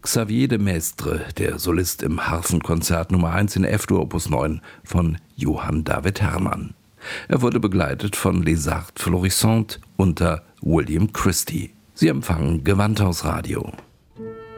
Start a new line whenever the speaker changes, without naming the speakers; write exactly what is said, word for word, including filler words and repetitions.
Xavier de Maistre, der Solist im Harfenkonzert Nummer eins in F-Dur Opus neun von Johann David Herrmann. Er wurde begleitet von Les Arts Florissants unter William Christie. Sie empfangen Gewandhaus Radio.